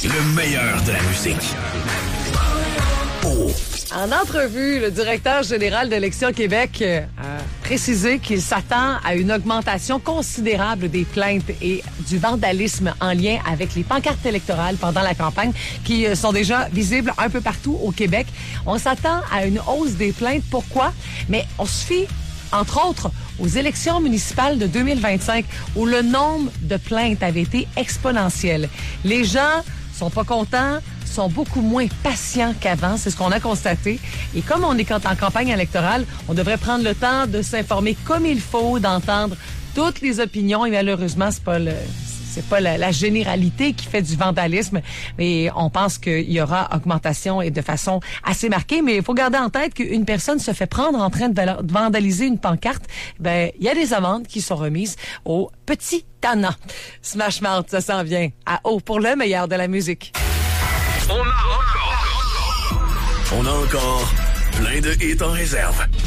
Le meilleur de la musique. Oh. En entrevue, le directeur général d'Élections Québec a précisé qu'il s'attend à une augmentation considérable des plaintes et du vandalisme en lien avec les pancartes électorales pendant la campagne qui sont déjà visibles un peu partout au Québec. On s'attend à une hausse des plaintes. Pourquoi? Mais on se fie, entre autres, aux élections municipales de 2025 où le nombre de plaintes avait été exponentiel. Les gens sont pas contents, sont beaucoup moins patients qu'avant, c'est ce qu'on a constaté. Et comme on est en campagne électorale, on devrait prendre le temps de s'informer comme il faut, d'entendre toutes les opinions. Et malheureusement, c'est pas la généralité qui fait du vandalisme, mais on pense qu'il y aura augmentation et de façon assez marquée. Mais il faut garder en tête qu'une personne se fait prendre en train de vandaliser une pancarte. Ben, il y a des amendes qui sont remises au petit tannant. Smash Mouth, ça s'en vient à haut pour le meilleur de la musique. On a encore plein de hits en réserve.